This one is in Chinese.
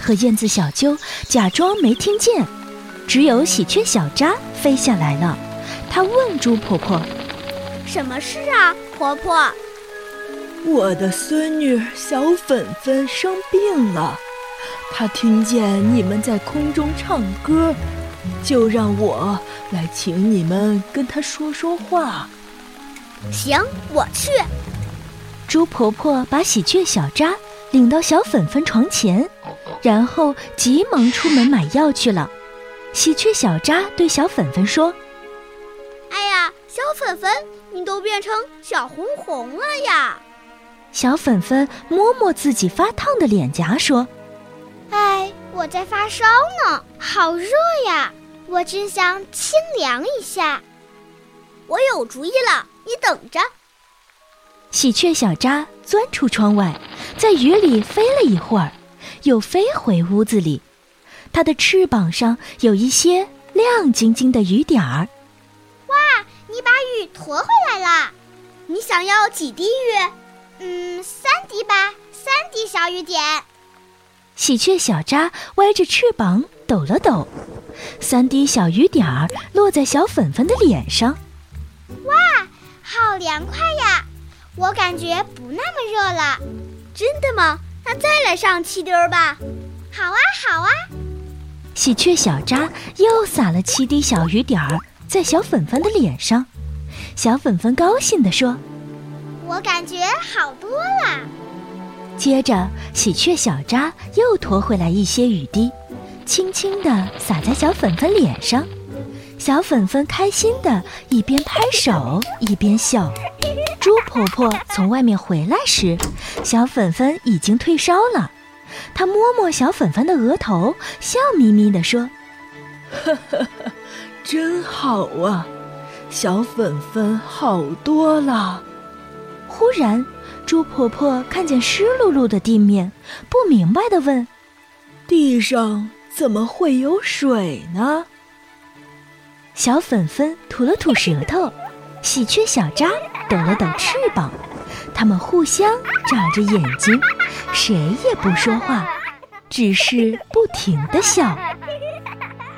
和燕子小啾假装没听见，只有喜鹊小扎飞下来了。她问猪婆婆： 什么事啊，婆婆？ 我的孙女小粉粉生病了，她听见你们在空中唱歌，就让我来请你们跟她说说话。 行，我去。 猪婆婆把喜鹊小扎领到小粉粉床前，然后急忙出门买药去了。喜鹊小扎对小粉粉说： 哎呀，小粉粉，你都变成小红红了呀！ 小粉粉摸摸自己发烫的脸颊说： 哎，我在发烧呢，好热呀，我真想清凉一下。 我有主意了，你等着。 喜鹊小扎钻出窗外，在雨里飞了一会儿，又飞回屋子里。它的翅膀上有一些亮晶晶的雨点儿。 哇，你把雨驮回来了。 你想要几滴雨 ？3滴吧，3滴小雨点。 喜鹊小扎歪着翅膀抖了抖，3滴小雨点儿落在小粉粉的脸上。 哇，好凉快呀！我感觉不那么热了。 真的吗？那再来上7滴吧。 好啊，好啊。 喜鹊小扎又撒了7滴小雨点儿在小粉粉的脸上。小粉粉高兴地说： 我感觉好多了。 接着喜鹊小扎又驮回来一些雨滴，轻轻地洒在小粉粉脸上。小粉粉开心地一边拍手一边笑。猪婆婆从外面回来时，小粉粉已经退烧了。她摸摸小粉粉的额头，笑眯眯地说： 呵呵呵，真好啊，小粉粉好多了。 忽然猪婆婆看见湿漉漉的地面，不明白地问： 地上怎么会有水呢？ 小粉粉吐了吐舌头，喜鹊小扎抖了抖翅膀，它们互相眨着眼睛，谁也不说话，只是不停地笑。